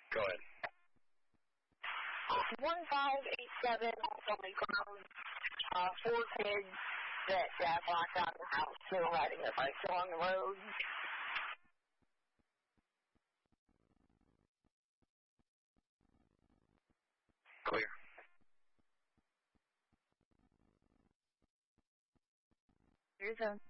Go ahead. 1587 Homecoming Road. 4 kids that got locked out of the house still riding their bikes along the road. Clear. Your zone.